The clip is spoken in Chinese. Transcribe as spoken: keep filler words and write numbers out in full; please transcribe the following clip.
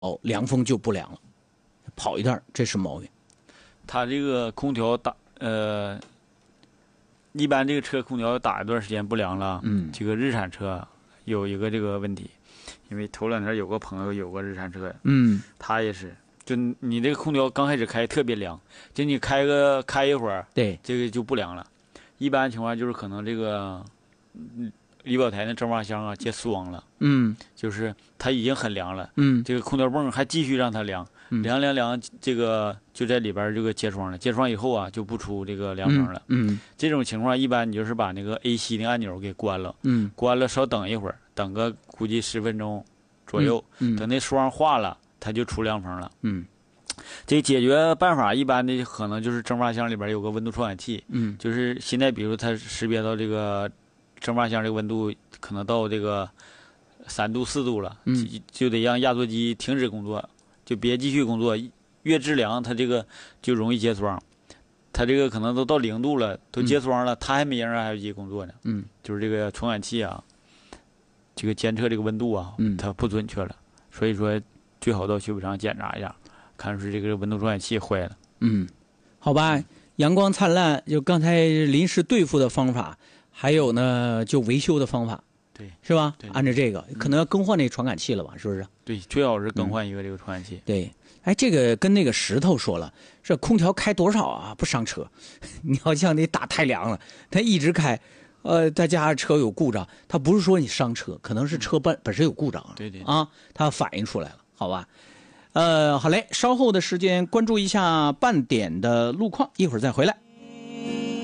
哦，凉风就不凉了，跑一段这是毛病。 它这个空调打呃，一般这个车空调打一段时间不凉了， 嗯， 这个日产车有一个这个问题，因为头两天有个朋友有个日产车， 嗯， 他也是，就你这个空调刚开始开特别凉，就你开个开一会儿， 对， 这个就不凉了。一般情况就是可能这个嗯仪表台那蒸发箱啊结霜了， 嗯， 就是它已经很凉了， 嗯， 这个空调泵还继续让它凉， 嗯、 凉凉凉，这个就在里边这个结霜了，结霜以后啊就不出这个凉风了。 嗯，嗯这种情况一般你就是把那个 A 吸那个按钮给关了， 嗯， 关了稍等一会儿，等个估计十分钟左右， 嗯，嗯等那霜化了，它就出凉风了。 嗯， 这解决办法一般的可能就是蒸发箱里边有个温度传感器， 嗯， 就是现在比如它识别到这个蒸发箱这个温度可能到这个三度四度了， 嗯， 就就得让压缩机停止工作，就别继续工作。越制凉，它这个就容易结霜。它这个可能都到零度了，都结霜了，它还没让压缩机工作呢。 嗯， 就是这个传感器啊，这个监测这个温度啊， 嗯， 它不准确了，所以说最好到修补厂检查一下，看是这个温度传感器坏了。 嗯，好吧，阳光灿烂，就刚才临时对付的方法，还有呢，就维修的方法。 对， 是吧？ 对对按照这个，可能要更换那传感器了吧？是不是？ 对，最好是更换一个这个传感器。 嗯、对，哎，这个跟那个石头说了，这空调开多少啊？不伤车。你好像你打太凉了，它一直开，呃，再加上车有故障，它不是说你伤车，可能是车本本身有故障。 对对啊，它反映出来了，好吧？呃，好嘞，稍后的时间关注一下半点的路况，一会儿再回来。